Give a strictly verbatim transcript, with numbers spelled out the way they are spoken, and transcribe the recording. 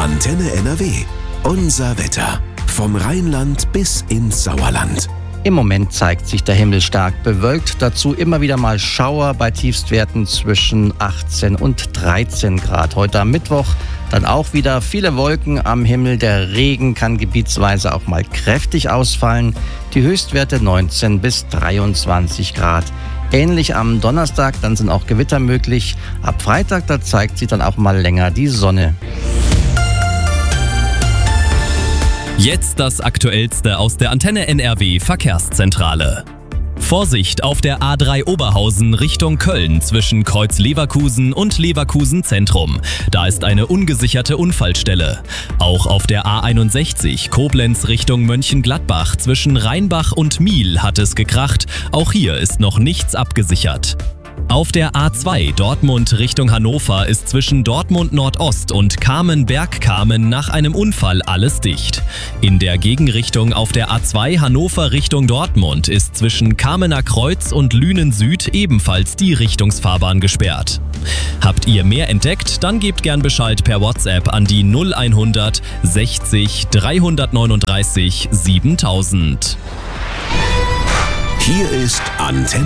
Antenne N R W. Unser Wetter. Vom Rheinland bis ins Sauerland. Im Moment zeigt sich der Himmel stark bewölkt, dazu immer wieder mal Schauer bei Tiefstwerten zwischen achtzehn und dreizehn Grad. Heute am Mittwoch dann auch wieder viele Wolken am Himmel. Der Regen kann gebietsweise auch mal kräftig ausfallen. Die Höchstwerte neunzehn bis dreiundzwanzig Grad. Ähnlich am Donnerstag, dann sind auch Gewitter möglich. Ab Freitag, da zeigt sich dann auch mal länger die Sonne. Jetzt das Aktuellste aus der Antenne N R W Verkehrszentrale. Vorsicht auf der A drei Oberhausen Richtung Köln zwischen Kreuz Leverkusen und Leverkusen Zentrum. Da ist eine ungesicherte Unfallstelle. Auch auf der A einundsechzig Koblenz Richtung Mönchengladbach zwischen Rheinbach und Miel hat es gekracht. Auch hier ist noch nichts abgesichert. Auf der A zwei Dortmund Richtung Hannover ist zwischen Dortmund Nordost und Kamen-Bergkamen nach einem Unfall alles dicht. In der Gegenrichtung auf der A zwei Hannover Richtung Dortmund ist zwischen Kamener Kreuz und Lünen Süd ebenfalls die Richtungsfahrbahn gesperrt. Habt ihr mehr entdeckt? Dann gebt gern Bescheid per WhatsApp an die null hundert sechzig dreihundertneununddreißig siebentausend. Hier ist Antenne